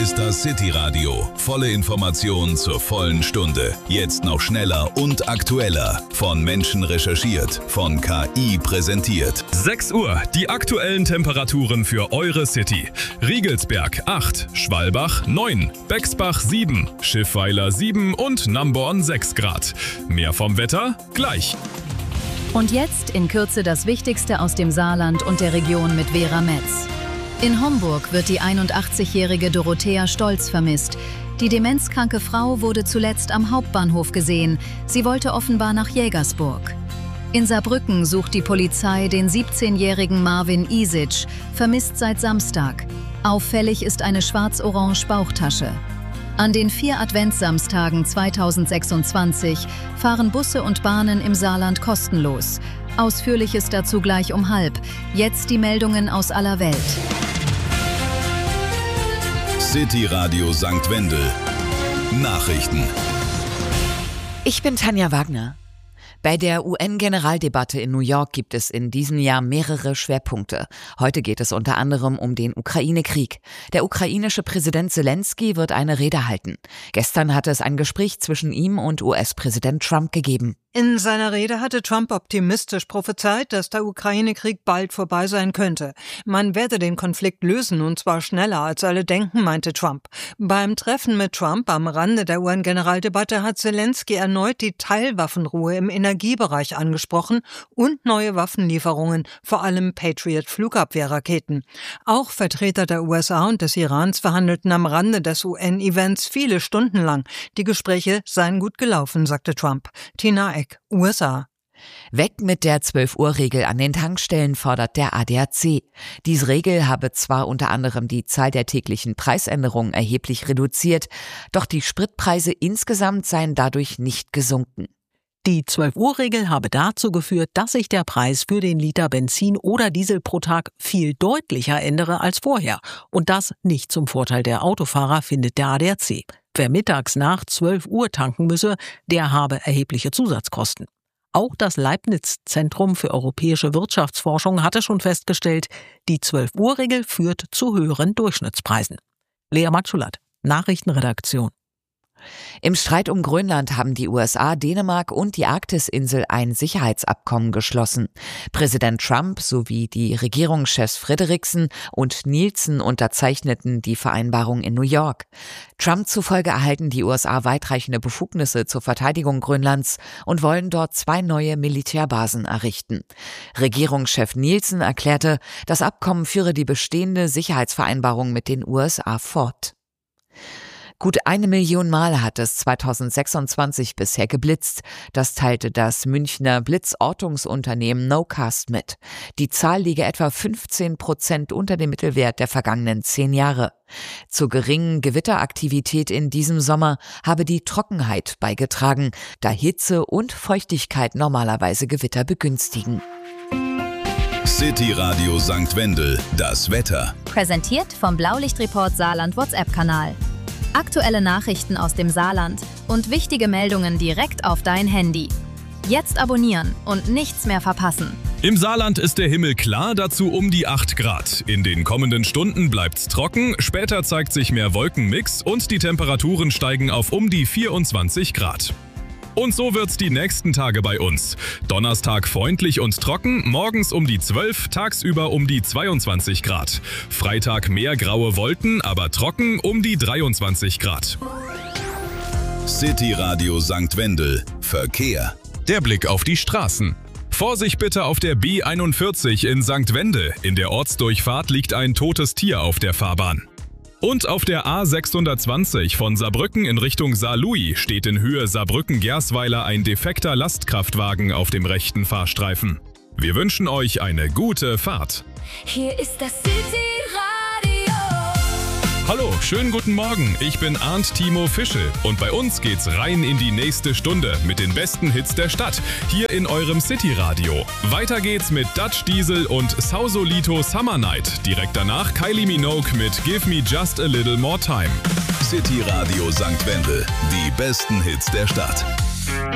ist das City Radio. Volle Informationen zur vollen Stunde. Jetzt noch schneller und aktueller. Von Menschen recherchiert, von KI präsentiert. 6 Uhr, die aktuellen Temperaturen für eure City. Riegelsberg 8, Schwalbach 9, Bexbach 7, Schiffweiler 7 und Namborn 6 Grad. Mehr vom Wetter gleich. Und jetzt in Kürze das Wichtigste aus dem Saarland und der Region mit Vera Metz. In Homburg wird die 81-jährige Dorothea Stolz vermisst. Die demenzkranke Frau wurde zuletzt am Hauptbahnhof gesehen. Sie wollte offenbar nach Jägersburg. In Saarbrücken sucht die Polizei den 17-jährigen Marvin Isic, vermisst seit Samstag. Auffällig ist eine schwarz-orange Bauchtasche. An den 4 Adventssamstagen 2026 fahren Busse und Bahnen im Saarland kostenlos. Ausführliches dazu gleich um 12:30. Jetzt die Meldungen aus aller Welt. City Radio St. Wendel. Nachrichten. Ich bin Tanja Wagner. Bei der UN-Generaldebatte in New York gibt es in diesem Jahr mehrere Schwerpunkte. Heute geht es unter anderem um den Ukraine-Krieg. Der ukrainische Präsident Zelensky wird eine Rede halten. Gestern hatte es ein Gespräch zwischen ihm und US-Präsident Trump gegeben. In seiner Rede hatte Trump optimistisch prophezeit, dass der Ukraine-Krieg bald vorbei sein könnte. Man werde den Konflikt lösen, und zwar schneller, als alle denken, meinte Trump. Beim Treffen mit Trump am Rande der UN-Generaldebatte hat Zelensky erneut die Teilwaffenruhe im Energiebereich angesprochen und neue Waffenlieferungen, vor allem Patriot-Flugabwehrraketen. Auch Vertreter der USA und des Irans verhandelten am Rande des UN-Events viele Stunden lang. Die Gespräche seien gut gelaufen, sagte Trump. Tina Eck, USA. Weg mit der 12-Uhr-Regel an den Tankstellen, fordert der ADAC. Diese Regel habe zwar unter anderem die Zahl der täglichen Preisänderungen erheblich reduziert, doch die Spritpreise insgesamt seien dadurch nicht gesunken. Die 12-Uhr-Regel habe dazu geführt, dass sich der Preis für den Liter Benzin oder Diesel pro Tag viel deutlicher ändere als vorher. Und das nicht zum Vorteil der Autofahrer, findet der ADAC. Wer mittags nach 12 Uhr tanken müsse, der habe erhebliche Zusatzkosten. Auch das Leibniz-Zentrum für europäische Wirtschaftsforschung hatte schon festgestellt, die 12-Uhr-Regel führt zu höheren Durchschnittspreisen. Lea Matschulat, Nachrichtenredaktion. Im Streit um Grönland haben die USA, Dänemark und die Arktisinsel ein Sicherheitsabkommen geschlossen. Präsident Trump sowie die Regierungschefs Frederiksen und Nielsen unterzeichneten die Vereinbarung in New York. Trump zufolge erhalten die USA weitreichende Befugnisse zur Verteidigung Grönlands und wollen dort 2 neue Militärbasen errichten. Regierungschef Nielsen erklärte, das Abkommen führe die bestehende Sicherheitsvereinbarung mit den USA fort. Gut 1 Million Mal hat es 2026 bisher geblitzt. Das teilte das Münchner Blitzortungsunternehmen Nocast mit. Die Zahl liege etwa 15% unter dem Mittelwert der vergangenen 10 Jahre. Zur geringen Gewitteraktivität in diesem Sommer habe die Trockenheit beigetragen, da Hitze und Feuchtigkeit normalerweise Gewitter begünstigen. City Radio St. Wendel, das Wetter. Präsentiert vom Blaulichtreport Saarland WhatsApp-Kanal. Aktuelle Nachrichten aus dem Saarland und wichtige Meldungen direkt auf dein Handy. Jetzt abonnieren und nichts mehr verpassen. Im Saarland ist der Himmel klar, dazu um die 8 Grad. In den kommenden Stunden bleibt's trocken, später zeigt sich mehr Wolkenmix und die Temperaturen steigen auf um die 24 Grad. Und so wird's die nächsten Tage bei uns. Donnerstag freundlich und trocken, morgens um die 12, tagsüber um die 22 Grad. Freitag mehr graue Wolken, aber trocken um die 23 Grad. City Radio St. Wendel. Verkehr. Der Blick auf die Straßen. Vorsicht bitte auf der B41 in St. Wendel. In der Ortsdurchfahrt liegt ein totes Tier auf der Fahrbahn. Und auf der A620 von Saarbrücken in Richtung Saarlouis steht in Höhe Saarbrücken-Gersweiler ein defekter Lastkraftwagen auf dem rechten Fahrstreifen. Wir wünschen euch eine gute Fahrt. Hier ist das City Radio. Hallo, schönen guten Morgen. Ich bin Arndt Timo Fischel und bei uns geht's rein in die nächste Stunde mit den besten Hits der Stadt, hier in eurem City Radio. Weiter geht's mit Dutch Diesel und Sausolito Summer Night. Direkt danach Kylie Minogue mit Give Me Just a Little More Time. City Radio St. Wendel, die besten Hits der Stadt.